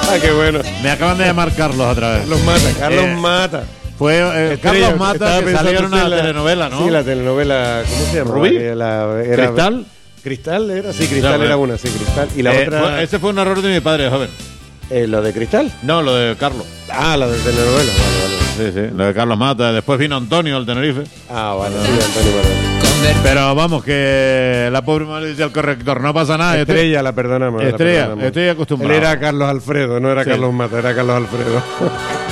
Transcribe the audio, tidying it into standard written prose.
qué bueno. Me acaban de llamar Carlos otra vez. Carlos Mata. Fue Carlos Mata, que salió en una telenovela, ¿no? Sí, la telenovela, ¿cómo se llama? ¿Rubí? ¿Cristal? ¿Cristal era? Sí, Cristal era una, sí, Cristal. Y la otra... Ese fue un error de mi padre, joven. ¿Lo de Cristal? No, lo de Carlos. Ah, la de telenovela. Vale. Sí, lo de Carlos Mata. Después vino Antonio, el Tenerife. Ah, bueno, sí, Antonio Mata. Pero vamos, que la pobre madre dice al corrector, no pasa nada. Estrella, la perdonamos. Estrella, estoy acostumbrado. Él era Carlos Alfredo, no era Carlos Mata, era Carlos Alfredo.